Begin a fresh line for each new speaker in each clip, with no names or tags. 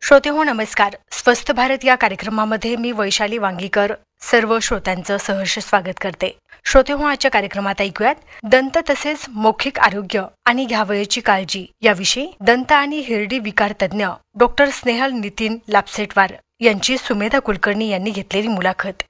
श्रोतेहो नमस्कार. स्वस्थ भारत या कार्यक्रमामध्ये मी वैशाली वांगीकर सर्व श्रोत्यांचं सहर्ष स्वागत करते. श्रोतेहो, आजच्या कार्यक्रमात ऐकूयात दंत तसेच मौखिक आरोग्य आणि घ्यावयाची काळजी याविषयी दंत आणि हिरडी विकार तज्ञ डॉक्टर स्नेहल नितीन लापसेटवार यांची सुमेधा कुलकर्णी यांनी घेतलेली मुलाखत.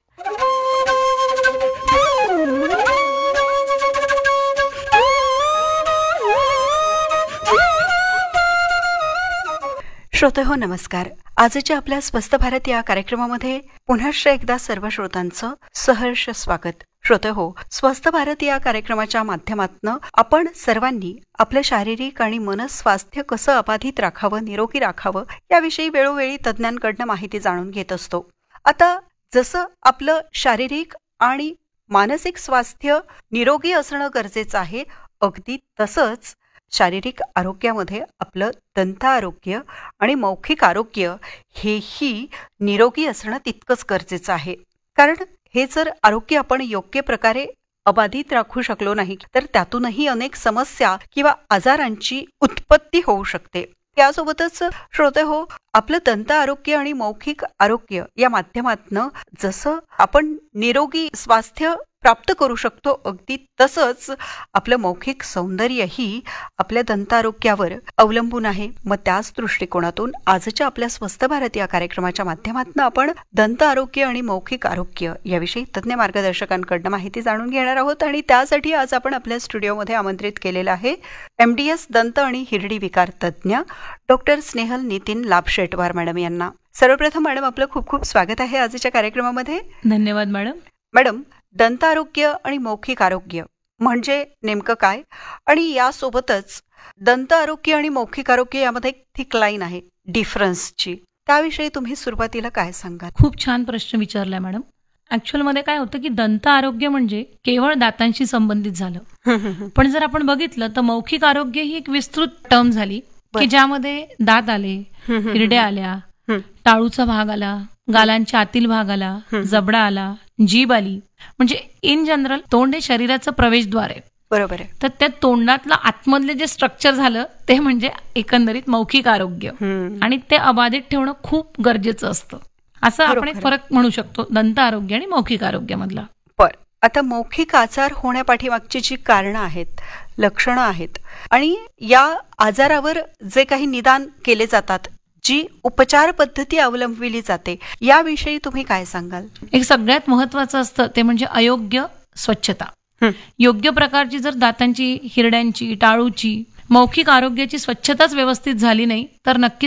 श्रोतेहो नमस्कार. आजच्या आपल्या स्वस्थ भारत या कार्यक्रमामध्ये पुन्हा एकदा सर्व श्रोतांचं सहर्ष स्वागत. श्रोतेहो, स्वस्थ भारत या कार्यक्रमाच्या माध्यमातून आपण सर्वांनी आपलं शारीरिक आणि मनस्वास्थ्य कसं अबाधित राखावं, निरोगी राखावं याविषयी वेळोवेळी तज्ज्ञांकडनं माहिती जाणून घेत असतो. आता जसं आपलं शारीरिक आणि मानसिक स्वास्थ्य निरोगी असणं गरजेचं आहे, अगदी तसंच शारीरिक आरोग्यामध्ये आपलं दंत आरोग्य आणि मौखिक आरोग्य हेही निरोगी असणं तितकंच गरजेचं आहे. कारण हे जर आरोग्य आपण योग्य प्रकारे अबाधित राखू शकलो नाही तर त्यातूनही अनेक समस्या किंवा आजारांची उत्पत्ती होऊ शकते. त्यासोबतच श्रोतेहो, आपलं दंत आरोग्य आणि मौखिक आरोग्य या माध्यमातून जसं आपण निरोगी स्वास्थ्य प्राप्त करू शकतो, अगदी तसंच आपलं मौखिक सौंदर्यही आपल्या दंतारोग्यावर अवलंबून आहे. मग त्याच दृष्टिकोनातून आजच्या आपल्या स्वस्थ भारत या कार्यक्रमाच्या माध्यमातून आपण दंत आरोग्य आणि मौखिक आरोग्य याविषयी तज्ज्ञ मार्गदर्शकांकडनं माहिती जाणून घेणार आहोत. आणि त्यासाठी आज आपण आपल्या स्टुडिओमध्ये आमंत्रित केलेलं आहे MDS दंत आणि हिरडी विकार तज्ज्ञ डॉक्टर स्नेहल नितीन लापसेटवार मॅडम यांना. सर्वप्रथम मॅडम, आपलं खूप खूप स्वागत आहे आजच्या कार्यक्रमामध्ये.
धन्यवाद मॅडम.
मॅडम, दंत आरोग्य आणि मौखिक आरोग्य म्हणजे नेमकं काय, आणि यासोबतच दंत आरोग्य आणि मौखिक आरोग्य यामध्ये एक थिक लाईन आहे डिफरन्सची, त्याविषयी तुम्ही सुरुवातीला काय सांगाल?
खूप छान प्रश्न विचारलाय मॅडम. ऍक्च्युअल मध्ये काय होतं की दंत आरोग्य म्हणजे केवळ दातांशी संबंधित झालं, पण जर आपण बघितलं तर मौखिक आरोग्य ही एक विस्तृत टर्म झाली की ज्यामध्ये दात आले, हिरड्या आल्या, टाळूचा भाग आला, गालांच्या आतील भाग आला, जबडा आला, जीभ आली. म्हणजे इन जनरल तोंड हे शरीराचं प्रवेशद्वार आहे.
बरोबर आहे.
तर त्या तोंडातलं आतमधले जे स्ट्रक्चर झालं ते म्हणजे एकंदरीत मौखिक आरोग्य, आणि ते अबाधित ठेवणं खूप गरजेचं असतं. असं आपण एक फरक म्हणू शकतो दंत आरोग्य आणि मौखिक आरोग्यामधला.
पण आता मौखिक आजार होण्यापाठीमागची जी कारणं आहेत, लक्षणं आहेत, आणि या आजारावर जे काही निदान केले जातात, जी उपचार पद्धती अवलंबविली जाते, याविषयी तुम्ही काय सांगाल?
एक सगळ्यात महत्वाचं असतं ते म्हणजे अयोग्य स्वच्छता. योग्य प्रकारची जर दातांची, हिरड्यांची, टाळूची, मौखिक आरोग्याची स्वच्छताच व्यवस्थित झाली नाही तर नक्कीच